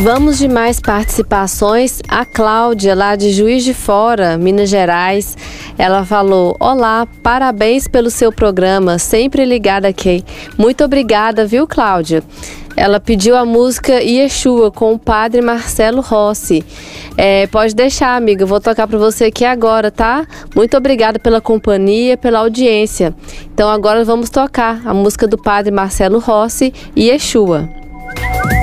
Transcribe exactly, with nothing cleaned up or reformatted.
Vamos de mais participações. A Cláudia, lá de Juiz de Fora, Minas Gerais, ela falou: olá, parabéns pelo seu programa, sempre ligada aqui. Muito obrigada, viu, Cláudia? Ela pediu a música Yeshua com o padre Marcelo Rossi. É, pode deixar, amiga, eu vou tocar para você aqui agora, tá? Muito obrigada pela companhia, pela audiência. Então agora vamos tocar a música do padre Marcelo Rossi, Yeshua.